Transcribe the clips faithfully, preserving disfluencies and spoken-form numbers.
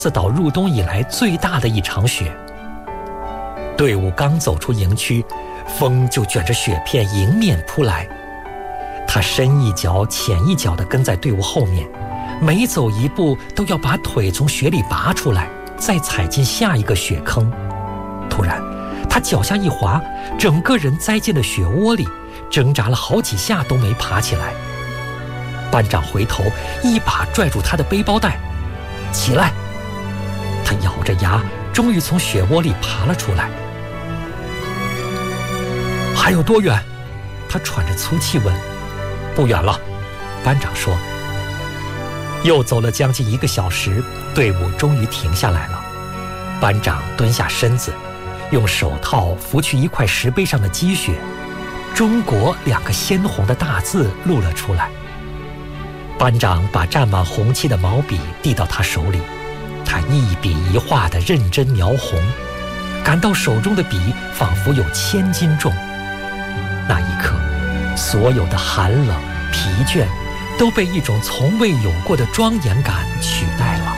自导入冬以来最大的一场雪。队伍刚走出营区，风就卷着雪片迎面扑来。他深一脚浅一脚地跟在队伍后面，每走一步都要把腿从雪里拔出来，再踩进下一个雪坑。突然他脚下一滑，整个人栽进了雪窝里，挣扎了好几下都没爬起来。班长回头一把拽住他的背包带，起来！他咬着牙，终于从雪窝里爬了出来。还有多远？他喘着粗气问。不远了，班长说。又走了将近一个小时，队伍终于停下来了。班长蹲下身子，用手套拂去一块石碑上的积雪，中国两个鲜红的大字露了出来。班长把沾满红漆的毛笔递到他手里，他一笔一画地认真描红，感到手中的笔仿佛有千斤重。那一刻，所有的寒冷、疲倦都被一种从未有过的庄严感取代了。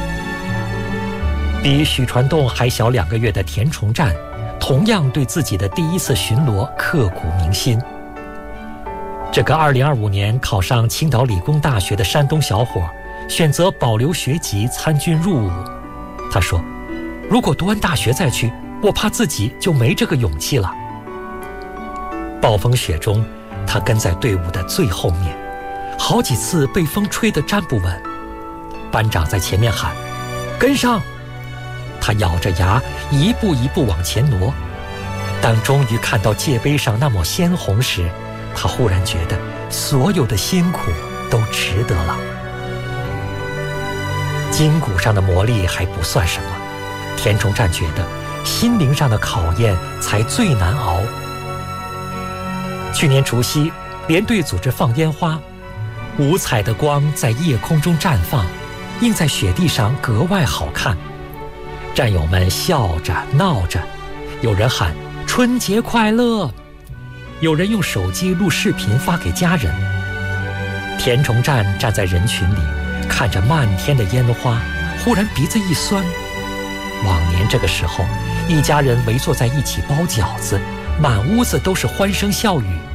比许传栋还小两个月的田崇湛，同样对自己的第一次巡逻刻骨铭心。这个二零二五年考上青岛理工大学的山东小伙，选择保留学籍参军入伍。他说：“如果读完大学再去，我怕自己就没这个勇气了。”暴风雪中，他跟在队伍的最后面，好几次被风吹得站不稳。班长在前面喊：“跟上！”他咬着牙一步一步往前挪。当终于看到界碑上那抹鲜红时，他忽然觉得所有的辛苦都值得了。筋骨上的磨砺还不算什么，田崇湛觉得心灵上的考验才最难熬。去年除夕，连队组织放烟花，五彩的光在夜空中绽放，映在雪地上格外好看。战友们笑着闹着，有人喊春节快乐，有人用手机录视频发给家人。田崇湛站在人群里，看着漫天的烟花，忽然鼻子一酸。往年这个时候，一家人围坐在一起包饺子，满屋子都是欢声笑语。